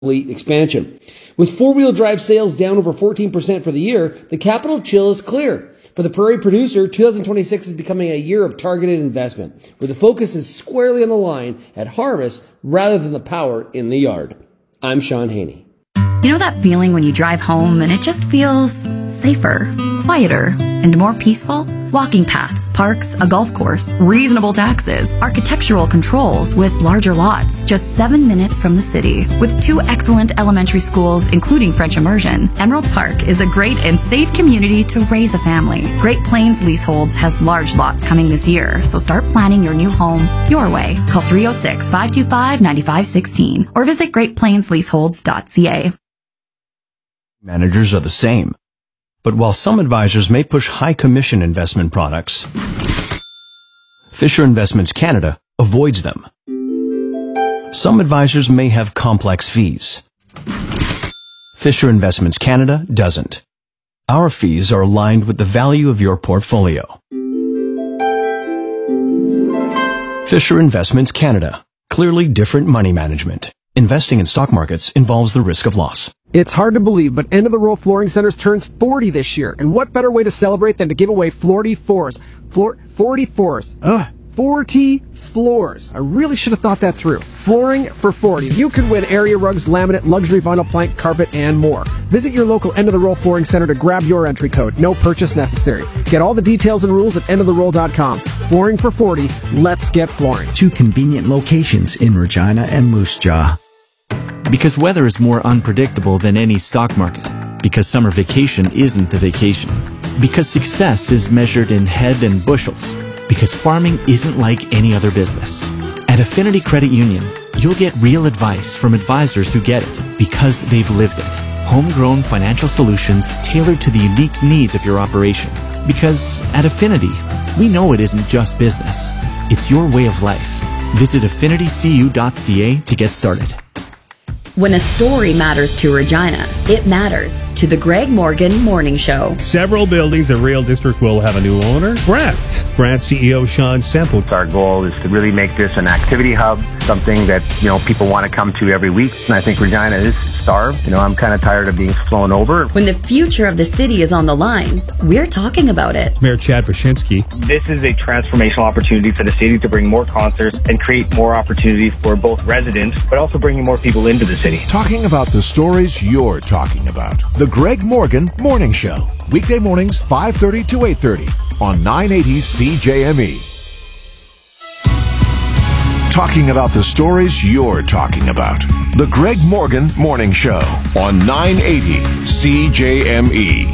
fleet expansion. With four-wheel drive sales down over 14% for the year, the capital chill is clear. For the Prairie producer, 2026 is becoming a year of targeted investment, where the focus is squarely on the line at harvest rather than the power in the yard. I'm Sean Haney. You know that feeling when you drive home and it just feels safer, quieter, and more peaceful? Walking paths, parks, a golf course, reasonable taxes, architectural controls with larger lots, just 7 minutes from the city. With 2 excellent elementary schools, including French immersion, Emerald Park is a great and safe community to raise a family. Great Plains Leaseholds has large lots coming this year, so start planning your new home your way. Call 306-525-9516 or visit greatplainsleaseholds.ca. Managers are the same. But while some advisors may push high commission investment products, Fisher Investments Canada avoids them. Some advisors may have complex fees. Fisher Investments Canada doesn't. Our fees are aligned with the value of your portfolio. Fisher Investments Canada. Clearly different money management. Investing in stock markets involves the risk of loss. It's hard to believe, but End of the Row Flooring Centers turns 40 this year. And what better way to celebrate than to give away 40 floors? 40 floors. 40 floors. I really should have thought that through. Flooring for 40. You can win area rugs, laminate, luxury vinyl plank, carpet, and more. Visit your local End of the Row Flooring Center to grab your entry code. No purchase necessary. Get all the details and rules at endoftherow.com. Flooring for 40. Let's get flooring. 2 convenient locations in Regina and Moose Jaw. Because weather is more unpredictable than any stock market. Because summer vacation isn't a vacation. Because success is measured in head and bushels. Because farming isn't like any other business. At Affinity Credit Union, you'll get real advice from advisors who get it because they've lived it. Homegrown financial solutions tailored to the unique needs of your operation. Because at Affinity, we know it isn't just business. It's your way of life. Visit affinitycu.ca to get started. When a story matters to Regina, it matters to the Greg Morgan Morning Show. Several buildings at Rail District will have a new owner. Brant CEO Sean Semple. Our goal is to really make this an activity hub, something that, people want to come to every week. And I think Regina is starved. I'm kind of tired of being flown over. When the future of the city is on the line, we're talking about it. Mayor Chad Wyszynski. This is a transformational opportunity for the city to bring more concerts and create more opportunities for both residents, but also bringing more people into the city. Talking about the stories you're talking about. The Greg Morgan Morning Show. Weekday mornings, 5:30 to 8:30 on 980 CJME. Talking about the stories you're talking about. The Greg Morgan Morning Show on 980 CJME.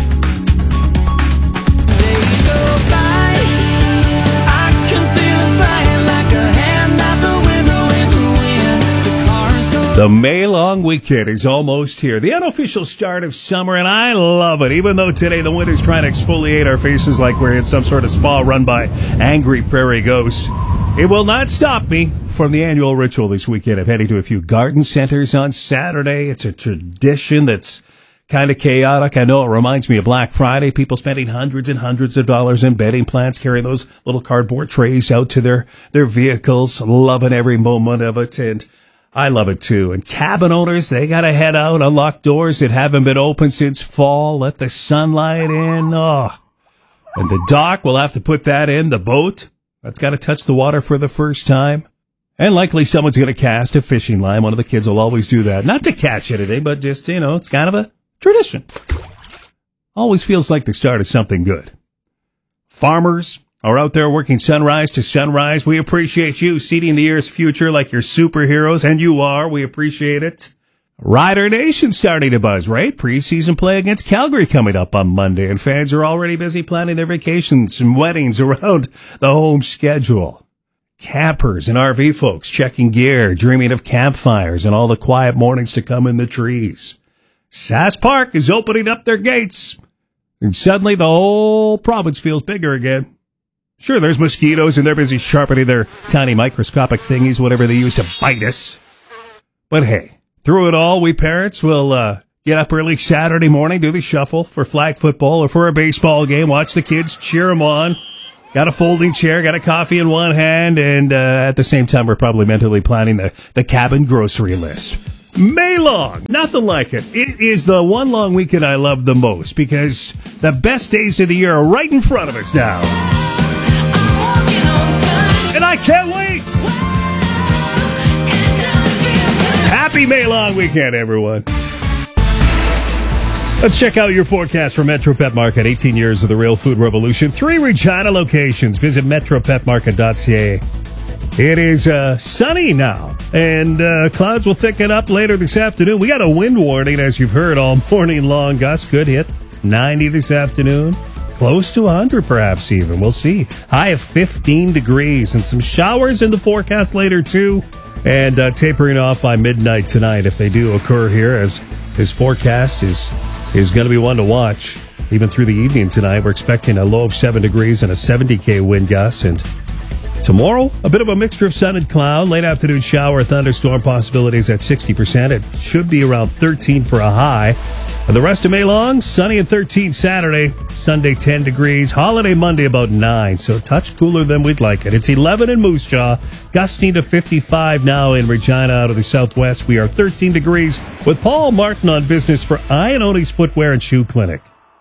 The May long weekend is almost here. The unofficial start of summer, and I love it. Even though today the wind is trying to exfoliate our faces like we're in some sort of spa run by angry prairie ghosts, it will not stop me from the annual ritual this weekend of heading to a few garden centers on Saturday. It's a tradition that's kind of chaotic. I know it reminds me of Black Friday. People spending hundreds and hundreds of dollars in bedding plants, carrying those little cardboard trays out to their vehicles, loving every moment of it. And I love it too. And cabin owners, they got to head out, unlock doors that haven't been open since fall, let the sunlight in. Oh. And the dock, we'll have to put that in. The boat, that's got to touch the water for the first time. And likely someone's going to cast a fishing line. One of the kids will always do that. Not to catch anything, but just, it's kind of a tradition. Always feels like the start of something good. Farmers are out there working sunrise to sunrise. We appreciate you seeding the year's future like you're superheroes, and you are. We appreciate it. Rider Nation starting to buzz, right? Preseason play against Calgary coming up on Monday, and fans are already busy planning their vacations and weddings around the home schedule. Campers and RV folks checking gear, dreaming of campfires and all the quiet mornings to come in the trees. Sass Park is opening up their gates, and suddenly the whole province feels bigger again. Sure, there's mosquitoes, and they're busy sharpening their tiny microscopic thingies, whatever they use to bite us. But hey, through it all, we parents will get up early Saturday morning, do the shuffle for flag football or for a baseball game, watch the kids, cheer them on. Got a folding chair, got a coffee in one hand, and at the same time, we're probably mentally planning the cabin grocery list. May long, nothing like it. It is the one long weekend I love the most because the best days of the year are right in front of us now. And I can't wait. Happy May long weekend, everyone. Let's check out your forecast for Metro Pet Market. 18 years of the real food revolution. 3 Regina locations. Visit metropetmarket.ca. It is sunny now, and clouds will thicken up later this afternoon. We got a wind warning, as you've heard, all morning long. Gusts could hit 90 this afternoon. Close to 100, perhaps even. We'll see. High of 15 degrees, and some showers in the forecast later, too. And tapering off by midnight tonight, if they do occur here, as his forecast is going to be one to watch. Even through the evening tonight, we're expecting a low of 7 degrees and a 70 wind gust. And tomorrow, a bit of a mixture of sun and cloud. Late afternoon shower, thunderstorm possibilities at 60%. It should be around 13 for a high. And the rest of May long, sunny and 13 Saturday. Sunday, 10 degrees. Holiday Monday, about 9. So a touch cooler than we'd like it. It's 11 in Moose Jaw. Gusting to 55 now in Regina out of the southwest. We are 13 degrees with Paul Martin on business for Iannoni's Footwear and Shoe Clinic.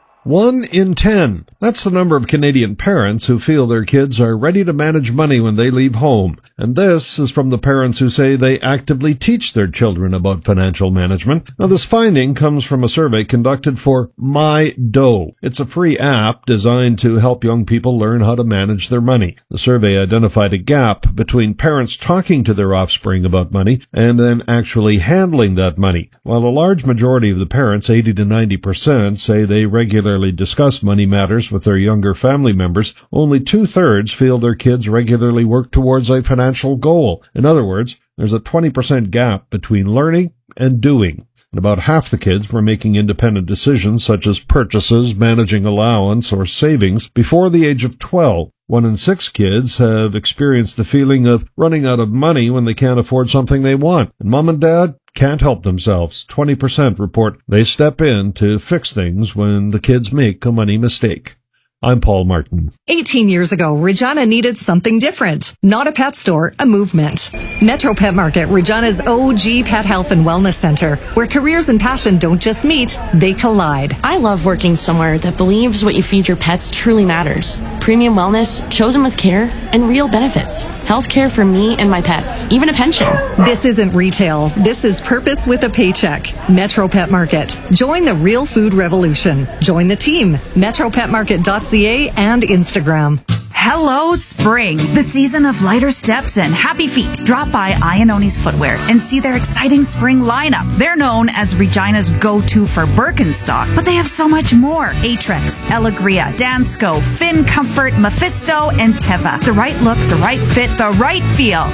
1 in 10. That's the number of Canadian parents who feel their kids are ready to manage money when they leave home. And this is from the parents who say they actively teach their children about financial management. Now, this finding comes from a survey conducted for My Dough. It's a free app designed to help young people learn how to manage their money. The survey identified a gap between parents talking to their offspring about money and then actually handling that money. While a large majority of the parents, 80 to 90%, say they regularly discuss money matters with their younger family members, only 2/3 feel their kids regularly work towards a financial goal. In other words, there's a 20% gap between learning and doing. And about half the kids were making independent decisions such as purchases, managing allowance, or savings before the age of 12. 1 in 6 kids have experienced the feeling of running out of money when they can't afford something they want. And mom and dad can't help themselves. 20% report they step in to fix things when the kids make a money mistake. I'm Paul Martin. 18 years ago, Regina needed something different. Not a pet store, a movement. Metro Pet Market, Regina's OG pet health and wellness center, where careers and passion don't just meet, they collide. I love working somewhere that believes what you feed your pets truly matters. Premium wellness, chosen with care, and real benefits. Healthcare for me and my pets, even a pension. This isn't retail. This is purpose with a paycheck. Metro Pet Market. Join the real food revolution. Join the team. metropetmarket.ca and Instagram. Hello, spring, the season of lighter steps and happy feet. Drop by Iannoni's Footwear and see their exciting spring lineup. They're known as Regina's go-to for Birkenstock, but they have so much more. Aetrex, Elegria, Dansko, Finn Comfort, Mephisto, and Teva. The right look, the right fit, the right feel.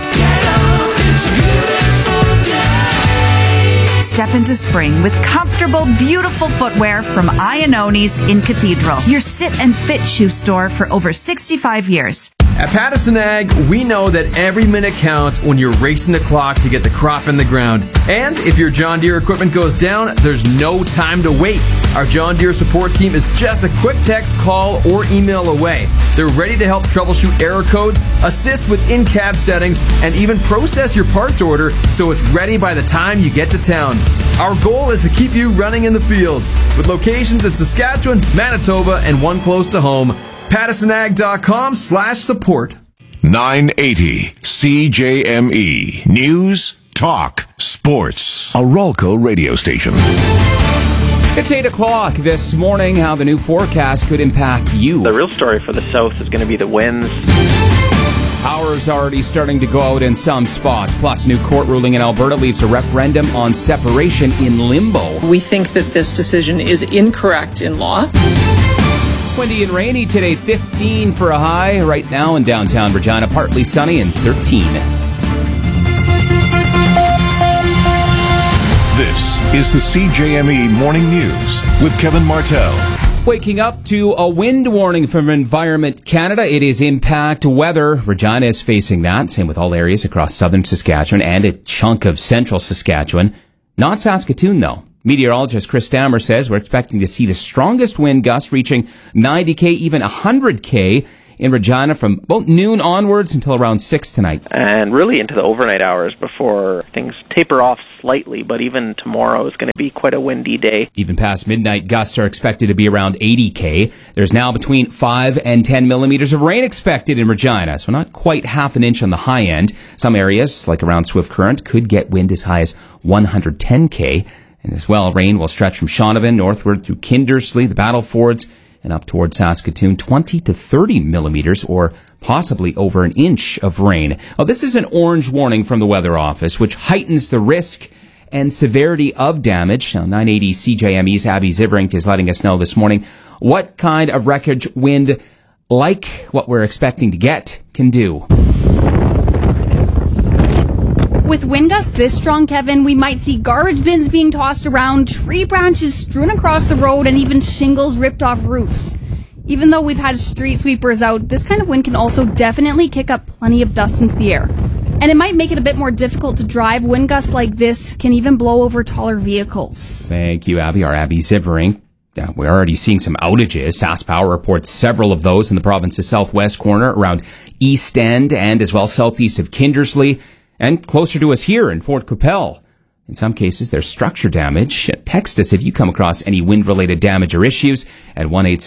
Step into spring with comfortable, beautiful footwear from Iannoni's in Cathedral, your sit and fit shoe store for over 65 years. At Pattison Ag, we know that every minute counts when you're racing the clock to get the crop in the ground. And if your John Deere equipment goes down, there's no time to wait. Our John Deere support team is just a quick text, call, or email away. They're ready to help troubleshoot error codes, assist with in-cab settings, and even process your parts order so it's ready by the time you get to town. Our goal is to keep you running in the field. With locations in Saskatchewan, Manitoba, and one close to home, PattisonAg.com/support. 980 CJME News, Talk, Sports. A Rolco radio station. It's 8 o'clock this morning. How the new forecast could impact you. The real story for the South is going to be the winds. Power's already starting to go out in some spots. Plus, new court ruling in Alberta leaves a referendum on separation in limbo. We think that this decision is incorrect in law. Windy and rainy today, 15 for a high. Right now in downtown Regina, partly sunny and 13. This is the CJME Morning News with Kevin Martell. Waking up to a wind warning from Environment Canada. It is impact weather. Regina is facing that. Same with all areas across southern Saskatchewan and a chunk of central Saskatchewan. Not Saskatoon, though. Meteorologist Chris Stammer says we're expecting to see the strongest wind gusts reaching 90 km, even 100 km in Regina from about noon onwards until around 6 tonight. And really into the overnight hours before things taper off slightly, but even tomorrow is going to be quite a windy day. Even past midnight, gusts are expected to be around 80 km. There's now between 5 and 10 millimeters of rain expected in Regina, so not quite half an inch on the high end. Some areas, like around Swift Current, could get wind as high as 110 km. And as well, rain will stretch from Shaunavon northward through Kindersley, the Battlefords, and up towards Saskatoon, 20 to 30 millimeters or possibly over an inch of rain. Oh, this is an orange warning from the Weather Office, which heightens the risk and severity of damage. Now, 980 CJME's Abby Zivrink is letting us know this morning what kind of wreckage wind, like what we're expecting to get, can do. With wind gusts this strong, Kevin, we might see garbage bins being tossed around, tree branches strewn across the road, and even shingles ripped off roofs. Even though we've had street sweepers out, this kind of wind can also definitely kick up plenty of dust into the air. And it might make it a bit more difficult to drive. Wind gusts like this can even blow over taller vehicles. Thank you, Abby. Our Abby Zivrink. We're already seeing some outages. SaskPower reports several of those in the province's southwest corner around East End and as well southeast of Kindersley. And closer to us here in Fort Qu'Appelle. In some cases, there's structure damage. Text us if you come across any wind-related damage or issues at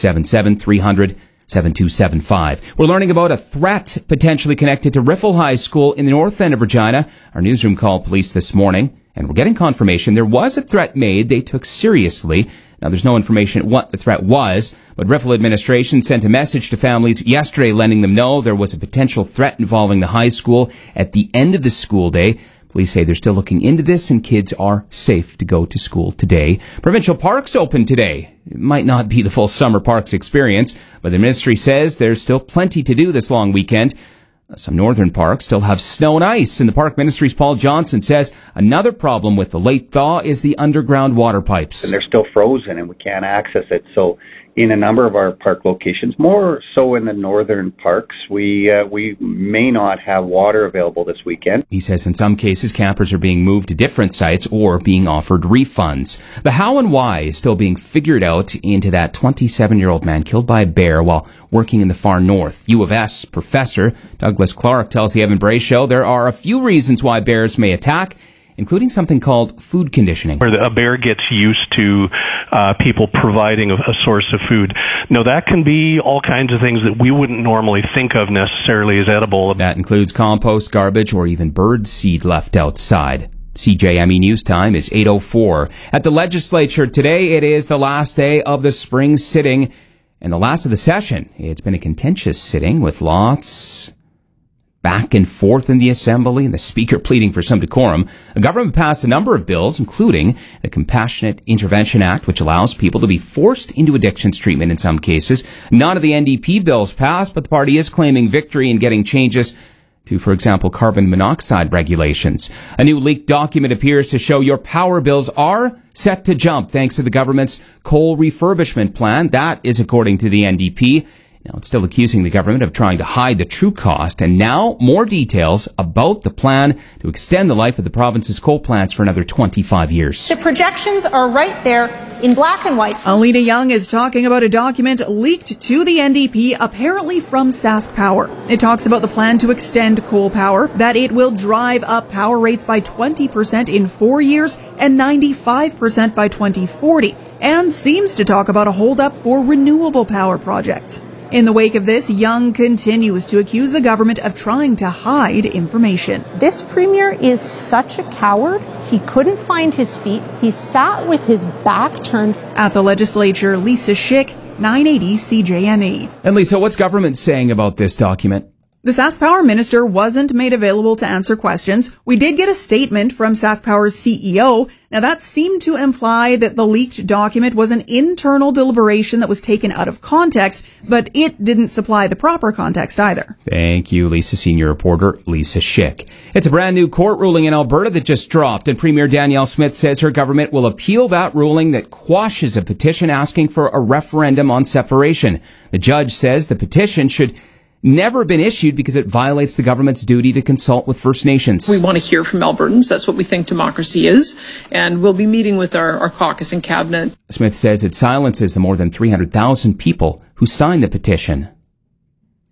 1-877-300-7275. We're learning about a threat potentially connected to Riffle High School in the north end of Regina. Our newsroom called police this morning, and we're getting confirmation there was a threat made they took seriously. Now, there's no information what the threat was, but Riffle administration sent a message to families yesterday letting them know there was a potential threat involving the high school at the end of the school day. Police say they're still looking into this and kids are safe to go to school today. Provincial parks open today. It might not be the full summer parks experience, but the ministry says there's still plenty to do this long weekend. Some northern parks still have snow and ice, and the Park Ministry's Paul Johnson says another problem with the late thaw is the underground water pipes. And they're still frozen and we can't access it. So in a number of our park locations, more so in the northern parks, we may not have water available this weekend. He says in some cases, campers are being moved to different sites or being offered refunds. The how and why is still being figured out into that 27-year-old man killed by a bear while working in the far north. U of S professor Douglas Clark tells the Evan Bray Show there are a few reasons why bears may attack, including something called food conditioning. Where a bear gets used to people providing a source of food. Now, that can be all kinds of things that we wouldn't normally think of necessarily as edible. That includes compost, garbage, or even bird seed left outside. CJME News Time is 8:04. At the legislature today, it is the last day of the spring sitting and the last of the session. It's been a contentious sitting with lots back and forth in the Assembly and the Speaker pleading for some decorum. The government passed a number of bills, including the Compassionate Intervention Act, which allows people to be forced into addictions treatment in some cases. None of the NDP bills passed, but the party is claiming victory in getting changes to, for example, carbon monoxide regulations. A new leaked document appears to show your power bills are set to jump thanks to the government's coal refurbishment plan. That is according to the NDP. Now, it's still accusing the government of trying to hide the true cost, and now more details about the plan to extend the life of the province's coal plants for another 25 years. The projections are right there in black and white. Alina Young is talking about a document leaked to the NDP, apparently from SaskPower. It talks about the plan to extend coal power, that it will drive up power rates by 20% in 4 years and 95% by 2040, and seems to talk about a holdup for renewable power projects. In the wake of this, Young continues to accuse the government of trying to hide information. This premier is such a coward. He couldn't find his feet. He sat with his back turned. At the legislature, Lisa Schick, 980 CJME. And Lisa, what's government saying about this document? The SaskPower minister wasn't made available to answer questions. We did get a statement from SaskPower's CEO. Now, that seemed to imply that the leaked document was an internal deliberation that was taken out of context, but it didn't supply the proper context either. Thank you, Lisa. Senior reporter Lisa Schick. It's a brand new court ruling in Alberta that just dropped, and Premier Danielle Smith says her government will appeal that ruling that quashes a petition asking for a referendum on separation. The judge says the petition should never been issued because it violates the government's duty to consult with First Nations. We want to hear from Albertans. That's what we think democracy is. And we'll be meeting with our caucus and cabinet. Smith says it silences the more than 300,000 people who signed the petition.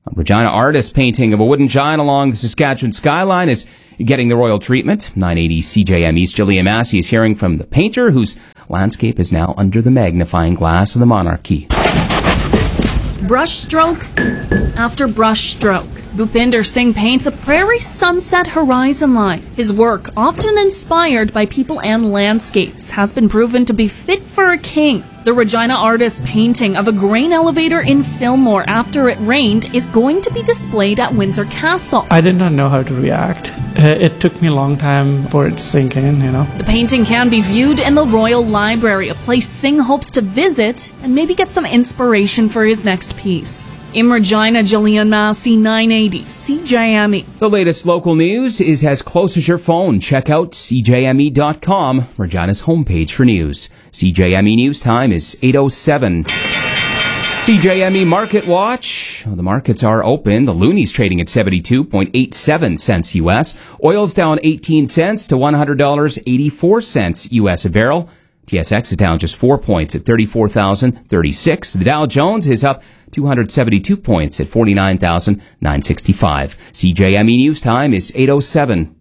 A Regina artist painting of a wooden giant along the Saskatchewan skyline is getting the royal treatment. 980 CJME's Jillian Massey is hearing from the painter, whose landscape is now under the magnifying glass of the monarchy. Brushstroke after brushstroke, Bhupinder Singh paints a prairie sunset horizon line. His work, often inspired by people and landscapes, has been proven to be fit for a king. The Regina artist painting of a grain elevator in Fillmore after it rained is going to be displayed at Windsor Castle. I did not know how to react. It took me a long time for it to sink in, The painting can be viewed in the Royal Library, a place Singh hopes to visit and maybe get some inspiration for his next piece. In Regina, Jillian Massey, 980 CJME. The latest local news is as close as your phone. Check out CJME.com, Regina's homepage for news. CJME News Time is 8:07. CJME Market Watch. The markets are open. The Looney's trading at 72.87 cents U.S. Oil's down 18 cents to $100.84 U.S. a barrel. TSX is down just 4 points at 34,036. The Dow Jones is up 272 points at 49,965. CJME News Time is 8:07.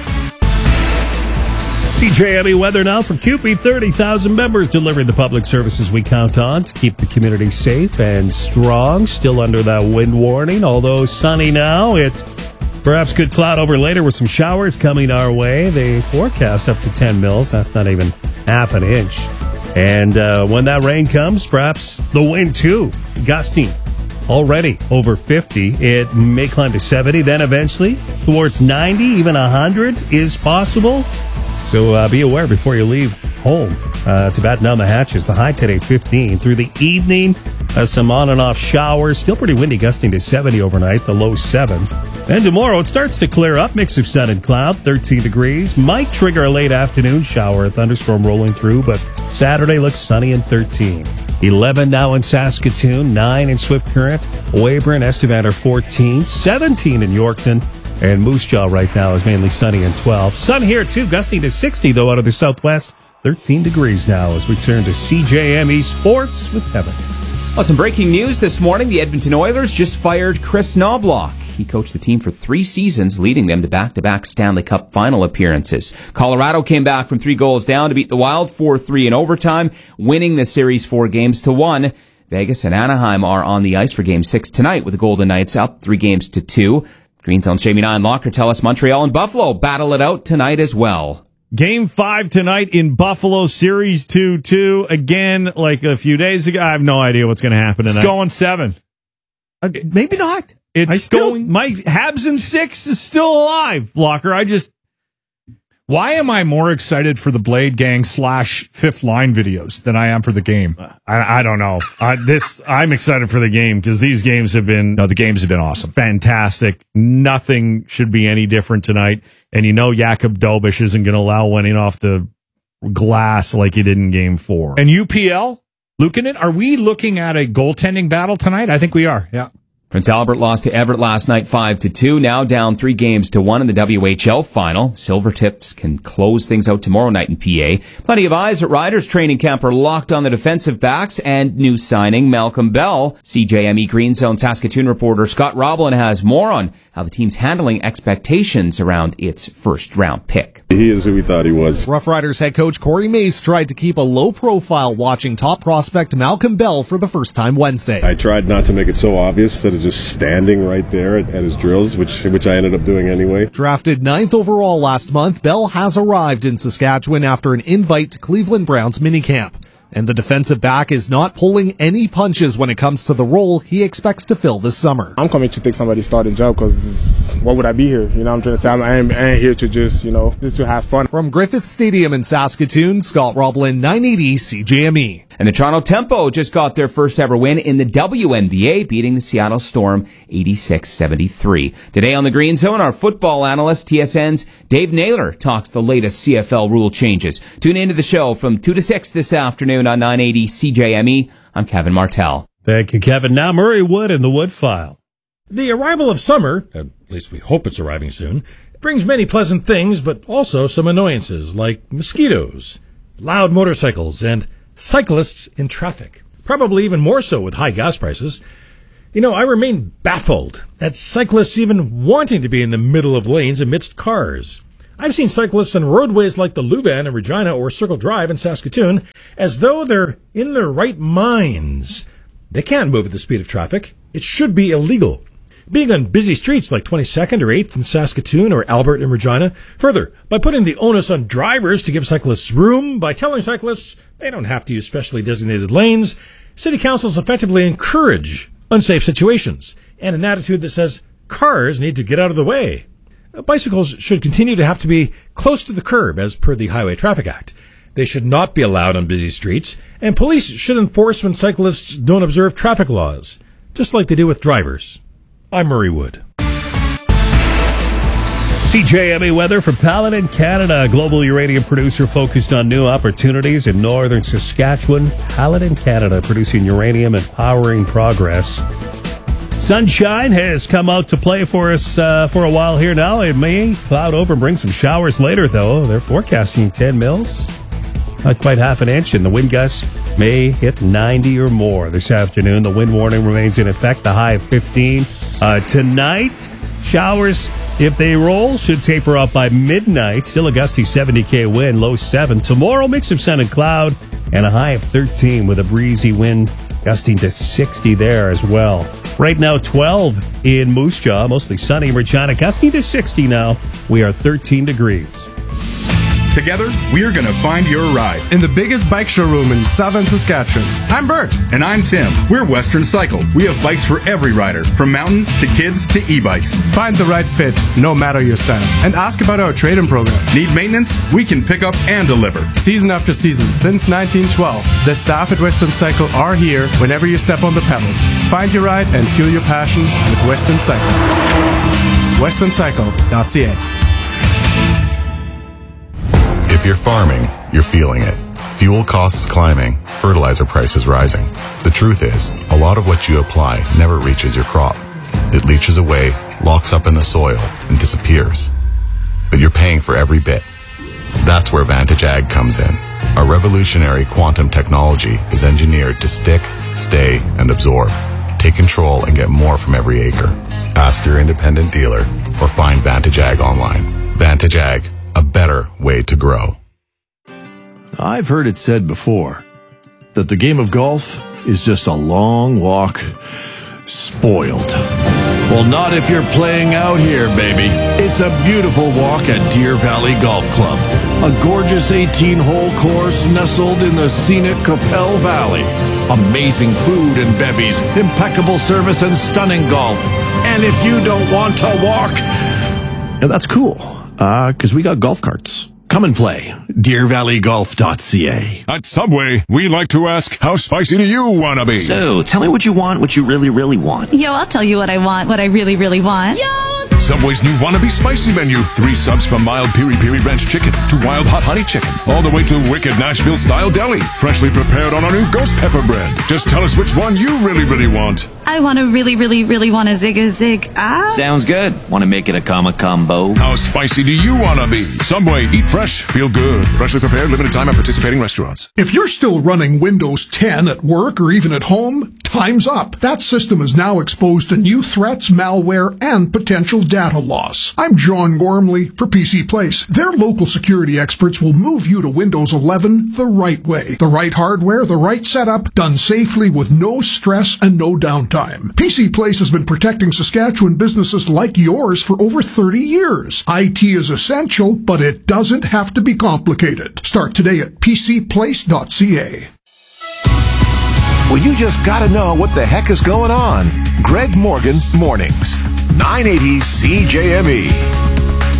CJME weather now from CUPE. 30,000 members delivering the public services we count on to keep the community safe and strong. Still under that wind warning, although sunny now. It perhaps could cloud over later with some showers coming our way. They forecast up to 10 mils. That's not even half an inch. And when that rain comes, perhaps the wind too, gusting already over 50. It may climb to 70, then eventually towards 90, even 100 is possible. So be aware before you leave home to batten down the hatches. The high today, 15. Through the evening, some on and off showers. Still pretty windy, gusting to 70 overnight, the low 7. Then tomorrow, it starts to clear up. Mix of sun and cloud, 13 degrees. Might trigger a late afternoon shower, a thunderstorm rolling through, but Saturday looks sunny and 13. 11 now in Saskatoon, 9 in Swift Current. Weyburn, Estevander, 14. 17 in Yorkton. And Moose Jaw right now is mainly sunny and 12. Sun here, too, gusting to 60, though, out of the southwest. 13 degrees now as we turn to CJME Sports with Kevin. Well, some breaking news this morning. The Edmonton Oilers just fired Chris Knobloch. He coached the team for 3 seasons, leading them to back-to-back Stanley Cup final appearances. Colorado came back from 3 goals down to beat the Wild 4-3 in overtime, winning the series 4-1. Vegas and Anaheim are on the ice for Game 6 tonight, with the Golden Knights up 3-2. Green Zone's Jamie Nine Locker tell us Montreal and Buffalo battle it out tonight as well. Game 5 tonight in Buffalo, Series 2-2. Again, like a few days ago, I have no idea what's going to happen tonight. It's going 7. Maybe not. It's still my Habs in 6 is still alive, Locker. Why am I more excited for the Blade Gang / Fifth Line videos than I am for the game? I don't know. I'm excited for the game because these games have been... No, the games have been awesome. Fantastic. Nothing should be any different tonight. And Jakob Dobish isn't going to allow one in off the glass like he did in Game 4. And UPL, Luukkonen, are we looking at a goaltending battle tonight? I think we are, yeah. Prince Albert lost to Everett last night 5-2, now down 3-1 in the WHL final. Silvertips can close things out tomorrow night in PA. Plenty of eyes at Riders training camp are locked on the defensive backs and new signing Malcolm Bell. CJME Green Zone Saskatoon reporter Scott Roblin has more on how the team's handling expectations around its first-round pick. He is who we thought he was. Rough Riders head coach Corey Mace tried to keep a low profile watching top prospect Malcolm Bell for the first time Wednesday. I tried not to make it so obvious that it's just standing right there at his drills, which I ended up doing anyway. Drafted 9th overall last month, Bell has arrived in Saskatchewan after an invite to Cleveland Browns minicamp. And the defensive back is not pulling any punches when it comes to the role he expects to fill this summer. I'm coming to take somebody's starting job because what would I be here? I'm trying to say I ain't here to just to have fun. From Griffith Stadium in Saskatoon, Scott Roblin, 980 CJME. And the Toronto Tempo just got their first ever win in the WNBA, beating the Seattle Storm 86-73. Today on the Green Zone, our football analyst, TSN's Dave Naylor, talks the latest CFL rule changes. Tune into the show from 2 to 6 this afternoon on 980 CJME. I'm Kevin Martell. Thank you, Kevin. Now Murray Wood in the Wood File. The arrival of summer, at least we hope it's arriving soon, brings many pleasant things, but also some annoyances like mosquitoes, loud motorcycles, and cyclists in traffic. Probably even more so with high gas prices. I remain baffled at cyclists even wanting to be in the middle of lanes amidst cars. I've seen cyclists on roadways like the Luban in Regina or Circle Drive in Saskatoon as though they're in their right minds. They can't move at the speed of traffic. It should be illegal. Being on busy streets like 22nd or 8th in Saskatoon or Albert in Regina. Further, by putting the onus on drivers to give cyclists room, by telling cyclists they don't have to use specially designated lanes, city councils effectively encourage unsafe situations and an attitude that says cars need to get out of the way. Bicycles should continue to have to be close to the curb as per the Highway Traffic Act. They should not be allowed on busy streets, and police should enforce when cyclists don't observe traffic laws, just like they do with drivers. I'm Murray Wood. CJME weather from Paladin, Canada. Global uranium producer focused on new opportunities in northern Saskatchewan. Paladin, Canada, producing uranium and powering progress. Sunshine has come out to play for us for a while here now. It may cloud over and bring some showers later, though. They're forecasting 10 mils. Not quite half an inch, and the wind gusts may hit 90 or more this afternoon. The wind warning remains in effect, the high of 15. Tonight, showers, if they roll, should taper off by midnight. Still a gusty 70K wind, low 7. Tomorrow, mix of sun and cloud, and a high of 13 with a breezy wind gusting to 60 there as well. Right now, 12 in Moose Jaw, mostly sunny. Regina, gusting to 60 now. We are 13 degrees. Together, we're going to find your ride in the biggest bike showroom in southern Saskatchewan. I'm Bert. And I'm Tim. We're Western Cycle. We have bikes for every rider, from mountain to kids to e-bikes. Find the right fit, no matter your style. And ask about our trade-in program. Need maintenance? We can pick up and deliver. Season after season, since 1912, the staff at Western Cycle are here whenever you step on the pedals. Find your ride and fuel your passion with Western Cycle. WesternCycle.ca. If you're farming, you're feeling it. Fuel costs climbing, fertilizer prices rising. The truth is, a lot of what you apply never reaches your crop. It leaches away, locks up in the soil, and disappears. But you're paying for every bit. That's where Vantage Ag comes in. Our revolutionary quantum technology is engineered to stick, stay, and absorb. Take control and get more from every acre. Ask your independent dealer or find Vantage Ag online. Vantage Ag, a better way to grow. I've heard it said before that the game of golf is just a long walk spoiled. Well, not if you're playing out here, baby. It's a beautiful walk at Deer Valley Golf Club. A gorgeous 18-hole course nestled in the scenic Capel Valley. Amazing food and bevies, impeccable service, and stunning golf. And if you don't want to walk, that's cool. Because we got golf carts. Come and play. DeerValleyGolf.ca. At Subway, we like to ask, how spicy do you want to be? So, tell me what you want, what you really, really want. Yo, I'll tell you what I want, what I really, really want. Yo! Subway's new Wannabe Spicy menu. 3 subs from mild piri-piri ranch chicken to wild hot honey chicken. All the way to wicked Nashville-style deli. Freshly prepared on our new ghost pepper bread. Just tell us which one you really, really want. I want to really, really, really want a zig-a-zig. Sounds good. Want to make it a combo? How spicy do you want to be? Subway. Eat fresh. Feel good. Freshly prepared. Limited time at participating restaurants. If you're still running Windows 10 at work or even at home, time's up. That system is now exposed to new threats, malware, and potential data loss. I'm John Gormley for PC Place. Their local security experts will move you to Windows 11 the right way. The right hardware, the right setup, done safely with no stress and no downtime. PC Place has been protecting Saskatchewan businesses like yours for over 30 years. IT is essential, but it doesn't have to be complicated. Start today at pcplace.ca. Well, you just gotta know what the heck is going on. Greg Morgan Mornings, 980 CJME.